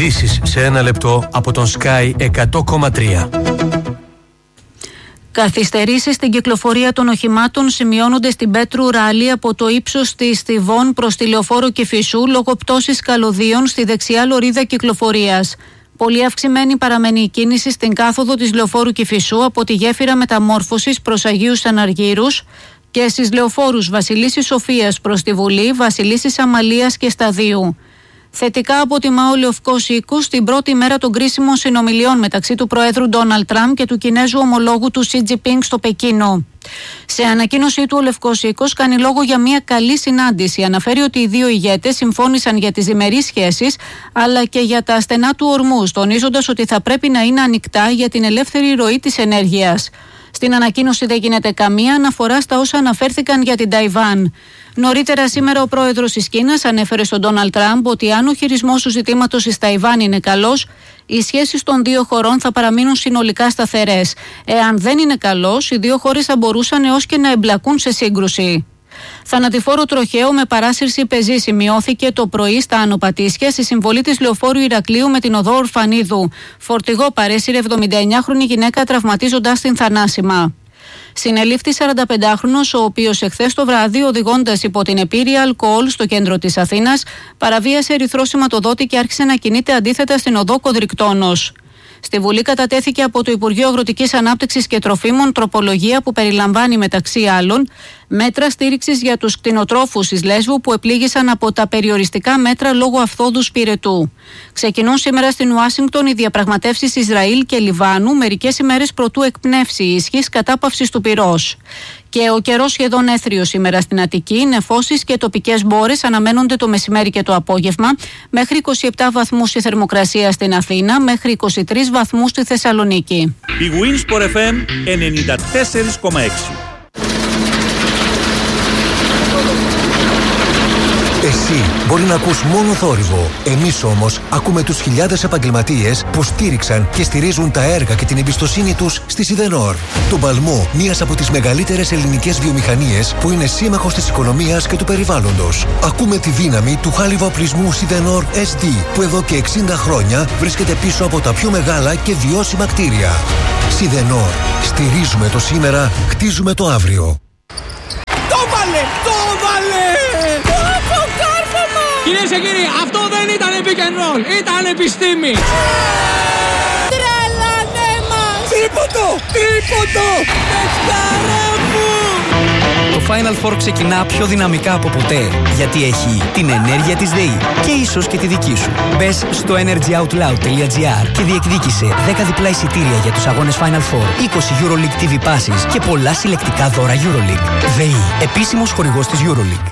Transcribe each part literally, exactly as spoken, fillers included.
Ειδήσεις σε ένα λεπτό από τον Sky εκατό κόμμα τρία. Καθυστερήσεις στην κυκλοφορία των οχημάτων σημειώνονται στην Πέτρου Ράλη από το ύψος της Στιβών προς τη Λεωφόρο Κηφισού λόγω πτώσης καλωδίων στη δεξιά λωρίδα κυκλοφορίας. Πολύ αυξημένη παραμένει η κίνηση στην κάθοδο της Λεωφόρου Κηφισού από τη γέφυρα μεταμόρφωσης προς Αγίους Αναργύρους και στις λεωφόρους Βασιλίσσης Σοφίας προς τη Βουλή, Βασιλίσσης Αμαλίας και Σταδίου. Θετικά αποτιμά ο Λευκός Οίκος στην πρώτη μέρα των κρίσιμων συνομιλιών μεταξύ του Προέδρου Ντόναλντ Τραμπ και του Κινέζου ομολόγου του Σι Τζινπίνγκ στο Πεκίνο. Σε ανακοίνωσή του, ο Λευκός Οίκος κάνει λόγο για μια καλή συνάντηση. Αναφέρει ότι οι δύο ηγέτες συμφώνησαν για τις διμερείς σχέσεις αλλά και για τα στενά του ορμούς, τονίζοντας ότι θα πρέπει να είναι ανοιχτά για την ελεύθερη ροή της ενέργειας. Στην ανακοίνωση δεν γίνεται καμία αναφορά στα όσα αναφέρθηκαν για την Ταϊβάν. Νωρίτερα σήμερα ο πρόεδρος της Κίνας ανέφερε στον Ντόναλντ Τραμπ ότι αν ο χειρισμός του ζητήματος της Ταϊβάν είναι καλός, οι σχέσεις των δύο χωρών θα παραμείνουν συνολικά σταθερές. Εάν δεν είναι καλός, οι δύο χώρες θα μπορούσαν έως και να εμπλακούν σε σύγκρουση. Θανατηφόρο τροχαίο με παράσυρση πεζή σημειώθηκε το πρωί στα Άνω Πατήσια στη συμβολή της λεωφόρου Ηρακλείου με την οδό Ορφανίδου. Φορτηγό παρέσυρε εβδομηνταεννιάχρονη γυναίκα τραυματίζοντας την θανάσιμα. Συνελήφθη σαρανταπεντάχρονος, ο οποίος εχθές το βράδυ, οδηγώντας υπό την επίρρεια αλκοόλ στο κέντρο της Αθήνας, παραβίασε ερυθρό σηματοδότη και άρχισε να κινείται αντίθετα στην οδό Κοδρικτώνος. Στη Βουλή κατατέθηκε από το Υπουργείο Αγροτικής Ανάπτυξης και Τροφίμων τροπολογία που περιλαμβάνει μεταξύ άλλων μέτρα στήριξης για τους κτηνοτρόφους της Λέσβου που επλήγησαν από τα περιοριστικά μέτρα λόγω αυθόδους πυρετού. Ξεκινούν σήμερα στην Ουάσιγκτον οι διαπραγματεύσεις Ισραήλ και Λιβάνου, μερικές ημέρες προτού εκπνεύσει η ισχύς κατάπαυσης του πυρός. Και ο καιρός σχεδόν έθριο σήμερα στην Αττική, νεφώσεις και τοπικές μπόρες αναμένονται το μεσημέρι και το απόγευμα, μέχρι είκοσι επτά βαθμούς η θερμοκρασία στην Αθήνα, μέχρι είκοσι τρεις βαθμούς στη Θεσσαλονίκη. Η Winsport εφ εμ ενενήντα τέσσερα κόμμα έξι. Εσύ μπορεί να ακούς μόνο θόρυβο. Εμείς όμως ακούμε τους χιλιάδες επαγγελματίες που στήριξαν και στηρίζουν τα έργα και την εμπιστοσύνη τους στη Σιδενόρ. Τον παλμό μιας από τις μεγαλύτερες ελληνικές βιομηχανίες που είναι σύμμαχος της οικονομίας και του περιβάλλοντος. Ακούμε τη δύναμη του χάλιβα-οπλισμού Σιδενόρ ες ντι που εδώ και εξήντα χρόνια βρίσκεται πίσω από τα πιο μεγάλα και βιώσιμα κτίρια. Σιδενόρ. Στηρίζουμε το σήμερα, χτίζουμε το αύριο. Το βάλε! Το βάλε! Κυρίες και κύριοι, αυτό δεν ήταν pick and roll, ήταν επιστήμη. Τρελανέ μας! Τρίποντο! Τρίποντο! Πεκτάρα μου! Το Final Four ξεκινά πιο δυναμικά από ποτέ, γιατί έχει την ενέργεια της ΔΕΗ και ίσως και τη δική σου. Μπες στο energyoutloud τελεία τζι άρ και διεκδίκησε δέκα διπλά εισιτήρια για τους αγώνες Final Four, είκοσι EuroLeague τι βι Passes και πολλά συλλεκτικά δώρα EuroLeague. ΔΕΗ, επίσημος χορηγός της EuroLeague.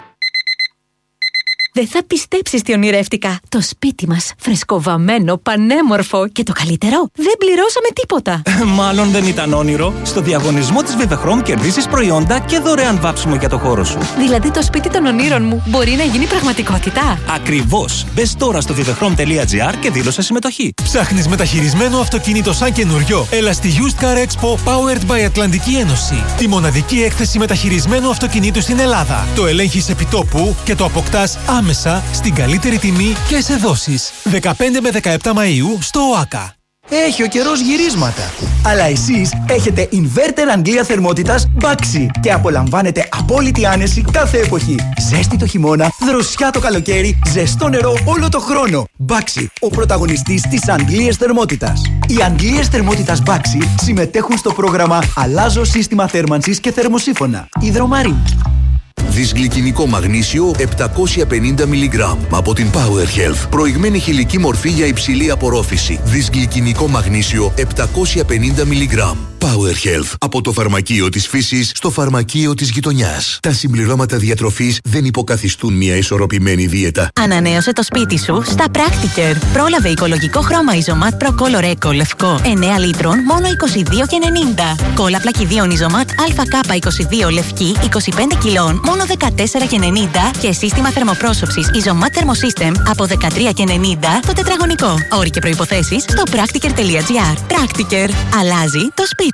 Δεν θα πιστέψεις τι ονειρεύτηκα. Το σπίτι μας, φρεσκοβαμμένο, πανέμορφο και το καλύτερο, δεν πληρώσαμε τίποτα. Μάλλον δεν ήταν όνειρο. Στο διαγωνισμό της Vivechrome κερδίσεις προϊόντα και δωρεάν βάψιμο για το χώρο σου. Δηλαδή το σπίτι των ονείρων μου μπορεί να γίνει πραγματικότητα. Ακριβώς. Μπες τώρα στο vivechrome τελεία τζι άρ και δήλωσε συμμετοχή. Ψάχνεις μεταχειρισμένο αυτοκίνητο σαν καινούριο? Έλα στη Used Car Expo Powered by Ατλαντική Ένωση. Τη μοναδική έκθεση μεταχειρισμένου αυτοκινήτου στην Ελλάδα. Το ελέγχεις επιτόπου και το αποκτάς άμεσα στην καλύτερη τιμή και σε δόσεις. δεκαπέντε με δεκαεπτά Μαΐου στο ΟΑΚΑ. Έχει ο καιρός γυρίσματα. Αλλά εσείς έχετε inverter Αγγλία θερμότητας Baxi και απολαμβάνετε απόλυτη άνεση κάθε εποχή. Ζέστη το χειμώνα, δροσιά το καλοκαίρι, ζεστό νερό όλο το χρόνο. Baxi, ο πρωταγωνιστής της Αγγλίας θερμότητας. Οι Αγγλίες θερμότητας Baxi συμμετέχουν στο πρόγραμμα Αλλάζω σύστημα θέρμανσης και θερμοσύφωνα. Υδρομαρή. Δυσγλυκινικό μαγνήσιο επτακόσια πενήντα μιλιγκράμμ από την Power Health. Προηγμένη χηλική μορφή για υψηλή απορρόφηση. Δυσγλυκινικό μαγνήσιο επτακόσια πενήντα μιλιγκράμμ. Power Health. Από το φαρμακείο της φύσης στο φαρμακείο της γειτονιάς. Τα συμπληρώματα διατροφής δεν υποκαθιστούν μια ισορροπημένη δίαιτα. Ανανέωσε το σπίτι σου στα Practiker. Πρόλαβε οικολογικό χρώμα Isomat Pro Color Eco λευκό εννέα λίτρων μόνο είκοσι δύο και ενενήντα. Κόλλα πλακιδίων Isomat Α K είκοσι δύο λευκή είκοσι πέντε κιλών μόνο δεκατέσσερα και ενενήντα και σύστημα θερμοπρόσωψης Isomat Thermosystem από δεκατρία και ενενήντα το τετραγωνικό. Όροι και προϋποθέσεις στο practiker τελεία τζι άρ. Practiker. Αλλάζει το σπίτι.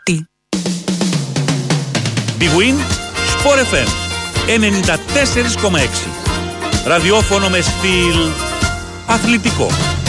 Big Win Sport εφ εμ ενενήντα τέσσερα κόμμα έξι. Ραδιόφωνο με στυλ αθλητικό.